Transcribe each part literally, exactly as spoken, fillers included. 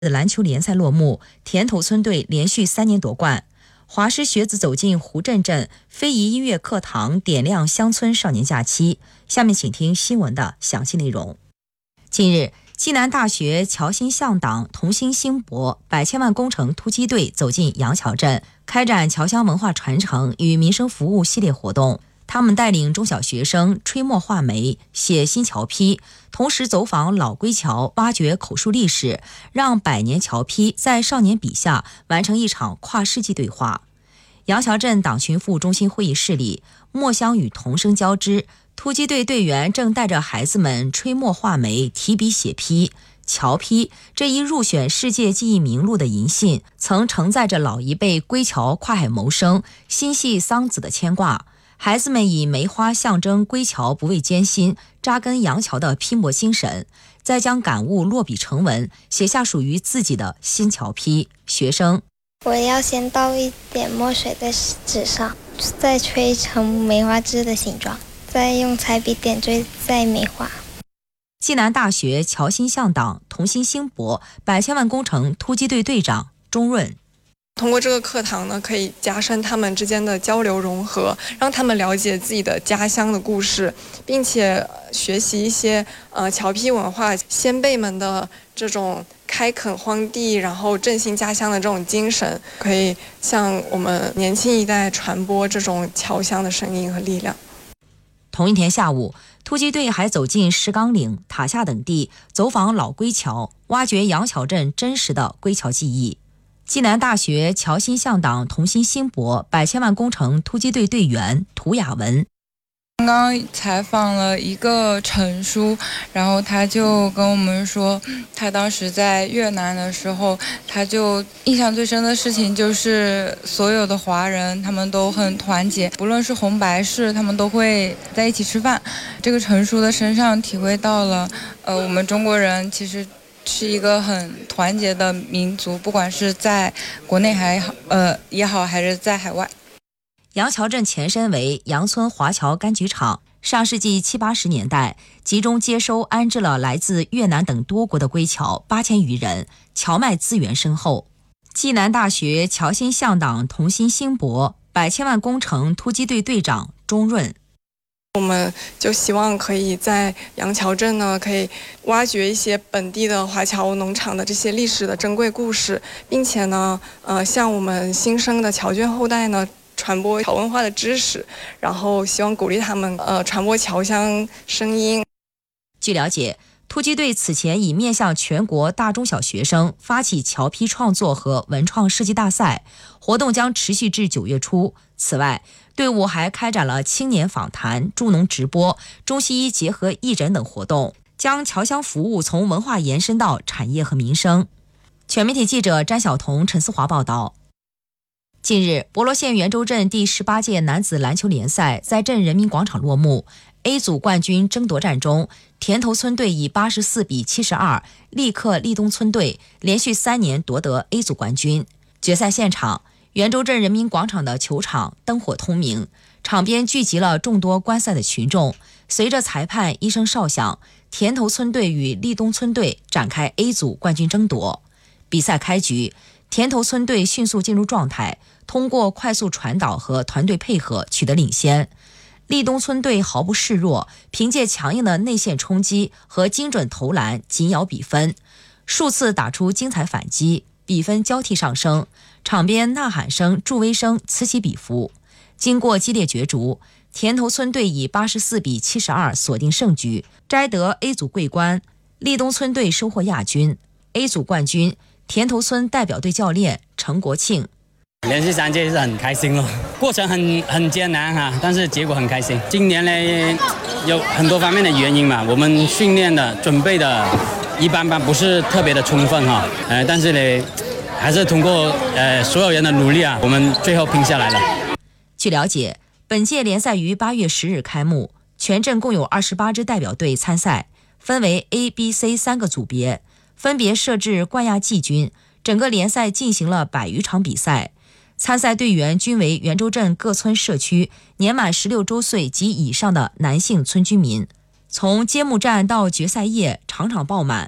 篮球联赛落幕，田头村队连续三年夺冠。华师学子走进胡镇镇非遗音乐课堂，点亮乡村少年假期。下面请听新闻的详细内容。近日，暨南大学侨新向党同心兴博百千万工程突击队走进杨桥镇，开展侨乡文化传承与民生服务系列活动。他们带领中小学生吹墨画眉、写新桥坯，同时走访老归桥，挖掘口述历史，让百年桥坯在少年笔下完成一场跨世纪对话。杨桥镇党群副中心会议室里，墨香与童声交织，突击队队员正带着孩子们吹墨画眉、提笔写坯。桥坯这一入选世界记忆名录的银杏，曾承载着老一辈归侨跨海谋生、心系桑梓的牵挂。孩子们以梅花象征归侨不畏艰辛、扎根杨桥的拼搏精神，再将感悟落笔成文，写下属于自己的新桥坯。学生： 我要先倒一点墨水在纸上，再吹成梅花枝的形状，再用彩笔点缀在梅花。 暨南大学侨新向党同心兴博百千万工程突击队队长钟润： 通过这个课堂呢，可以加深他们之间的交流融合，让他们了解自己的家乡的故事，并且学习一些呃侨坯文化先辈们的这种开垦荒地，然后振兴家乡的这种精神，可以向我们年轻一代传播这种侨乡的声音和力量。 同一天下午，突击队还走进石岗岭、塔下等地，走访老归侨，挖掘杨桥镇真实的归侨记忆。暨南大学侨新向党同心兴博百千万工程突击队队员涂雅文： 刚刚采访了一个陈叔，然后他就跟我们说，他当时在越南的时候，他就印象最深的事情就是所有的华人他们都很团结，不论是红白事，他们都会在一起吃饭。这个陈叔的身上体会到了，呃，我们中国人其实是一个很团结的民族，不管是在国内还好，呃也好，还是在海外。 杨桥镇前身为杨村华侨柑橘厂，上世纪七八十年代集中接收安置了来自越南等多国的归侨八千余人，侨脉资源深厚。暨南大学侨新向党同心兴博百千万工程突击队队长钟润： 我们就希望可以在杨桥镇呢，可以挖掘一些本地的华侨农场的这些历史的珍贵故事，并且呢，呃，向我们新生的侨眷后代呢，传播侨文化的知识，然后希望鼓励他们呃传播侨乡声音。 据了解，突击队此前已面向全国大中小学生发起侨坯创作和文创设计大赛，活动将持续至九月初。此外，队伍还开展了青年访谈、助农直播、中西医结合义诊等活动，将侨乡服务从文化延伸到产业和民生。全媒体记者詹晓彤、陈思华报道。近日，博罗县元州镇第十八届男子篮球联赛在镇人民广场落幕。A 组冠军争夺战中，田头村队以八十四比七十二力克立东村队，连续三年夺得 A 组冠军。决赛现场，元州镇人民广场的球场灯火通明，场边聚集了众多观赛的群众。随着裁判一声哨响，田头村队与立东村队展开 A 组冠军争夺。比赛开局，田头村队迅速进入状态，通过快速传导和团队配合取得领先。立东村队毫不示弱，凭借强硬的内线冲击和精准投篮紧咬比分，数次打出精彩反击，比分交替上升，场边呐喊声、助威声此起彼伏。经过激烈角逐，田头村队以八十四比七十二锁定胜局，摘得 A 组桂冠。立东村队收获亚军。 A 组冠军田头村代表队教练程国庆： 连续三届是很开心咯，过程很很艰难哈，但是结果很开心。今年呢有很多方面的原因嘛，我们训练的准备的一般般，不是特别的充分哈，呃，但是呢还是通过呃所有人的努力啊，我们最后拼下来了。 据了解，本届联赛于八月十日开幕，全镇共有二十八支代表队参赛，分为 A、B、C 三个组别，分别设置冠亚季军。整个联赛进行了百余场比赛。参赛队员均为元州镇各村社区年满十六周岁及以上的男性村居民。从揭幕战到决赛夜，场场爆满，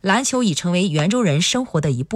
篮球已成为圆州人生活的一部分。